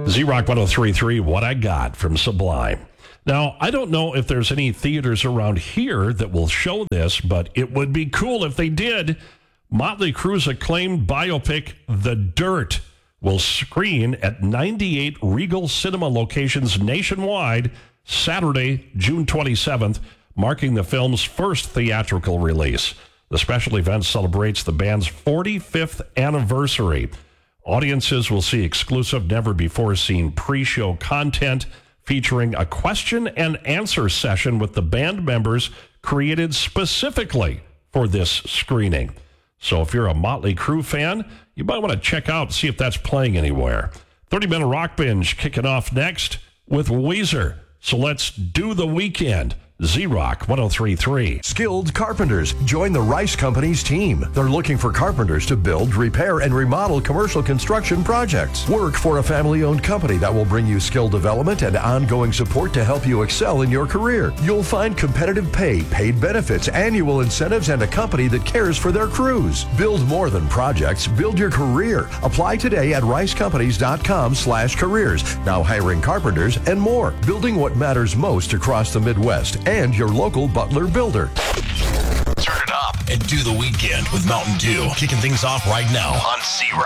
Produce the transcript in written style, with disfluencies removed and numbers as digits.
Z-Rock 103.3, What I Got from Sublime. Now, I don't know if there's any theaters around here that will show this, but it would be cool if they did. Motley Crue's acclaimed biopic, The Dirt, will screen at 98 Regal Cinema locations nationwide Saturday, June 27th, marking the film's first theatrical release. The special event celebrates the band's 45th anniversary. Audiences will see exclusive, never-before-seen pre-show content featuring a question and answer session with the band members created specifically for this screening. So if you're a Motley Crue fan, you might want to check out and see if that's playing anywhere. 30-minute rock binge kicking off next with Weezer. So let's do the weekend. Z-Rock 103.3. Skilled carpenters. Join the Rice Companies team. They're looking for carpenters to build, repair, and remodel commercial construction projects. Work for a family-owned company that will bring you skill development and ongoing support to help you excel in your career. You'll find competitive pay, paid benefits, annual incentives, and a company that cares for their crews. Build more than projects. Build your career. Apply today at ricecompanies.com/careers. Now hiring carpenters and more. Building what matters most across the Midwest. And your local Butler builder. Turn it up and do the weekend with Mountain Dew. Kicking things off right now on Z-Rock.